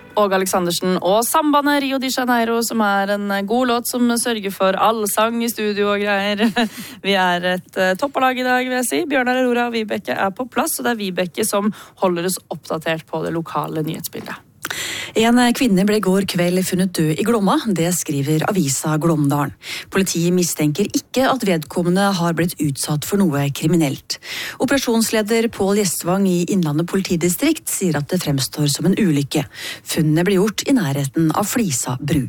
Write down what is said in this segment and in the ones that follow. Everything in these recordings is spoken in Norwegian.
Åge Aleksandersen og Sambandet Rio de Janeiro, som en god låt som sørger for allsang i studio og greier. Vi et topplag i dag, vil jeg si. Bjørnar Aurora og Vibeke på plass, og det Vibeke som holder oss oppdatert på det lokale nyhetsbildet. En kvinne ble I går kveld funnet død I Glomma, det skriver avisa Glåmdalen. Politiet mistenker ikke at vedkommende har blitt utsatt for noe kriminelt. Operasjonsleder Pål Gjestvang I Innlandet politidistrikt sier at det fremstår som en ulykke. Funnene ble gjort I nærheten av Flisa bru.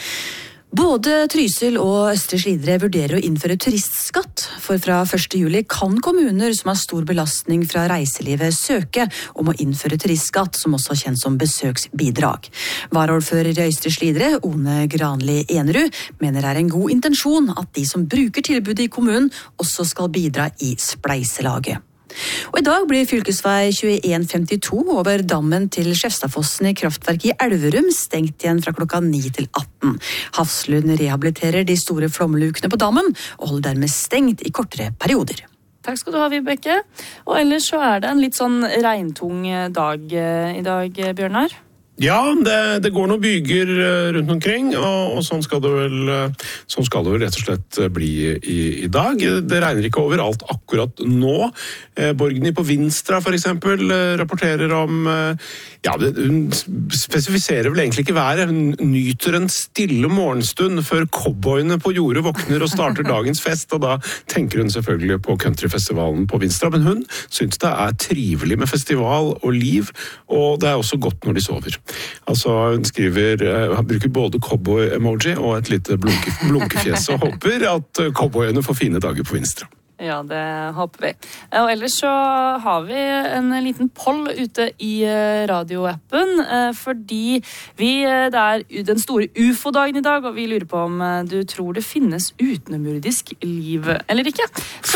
Både Trysil og Østre Slidre vurderer å innføre turistskatt, for fra 1. juli kan kommuner som har stor belastning fra reiselivet søke om å innføre turistskatt, som også kjent som besøksbidrag. Varaordfører I Østre Slidre, One Granli Enerud, mener det en god intensjon at de som bruker tilbudet I kommunen også skal bidra I spleiselaget. Og I dag blir fylkesvei 2152 over dammen til Skjefstadfossen I kraftverket I Elverum stengt igjen fra klokka 9 til 18. Hafslund rehabiliterer de store flomlukene på dammen og holder dermed stengt I kortere perioder. Takk skal du ha, Vibeke. Og ellers så det en litt sånn regntung dag I dag, Bjørnar. Ja, det går noen byger rundt omkring, og sånn skal det vel rett og slett bli I dag. Det regner ikke overalt akkurat nå. Borgny på Vinstra for eksempel rapporterer om, hun spesifiserer vel egentlig ikke været. Hun nyter en stille morgenstund før cowboyene på jordet våkner og starter dagens fest, og da tenker hun selvfølgelig på countryfestivalen på Vinstra, men hun synes det trivelig med festival og liv, og det også godt når de sover. Altså, han bruker både cowboy-emoji og et lite blunkefjes og håper at cowboyene får fine dager på Vinstra. Ja, det håper vi. Og ellers så har vi en liten poll ute I radioappen, fordi det den store UFO-dagen I dag, og vi lurer på om du tror det finnes utenomjordisk liv, eller ikke?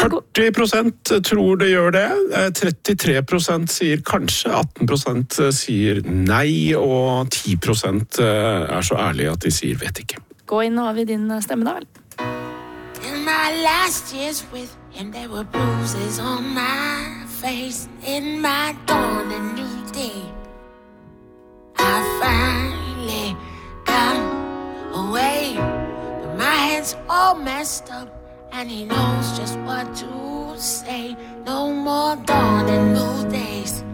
40% tror det gjør det, 33% sier kanskje, 18% sier nei, og 10% så ærlige at de sier vet ikke. Gå inn og avgi din stemme da, vel? In my last years with him, there were bruises on my face. In my dawn, a new day, I finally got away. But my head's all messed up, and he knows just what to say. No more dawn and new days.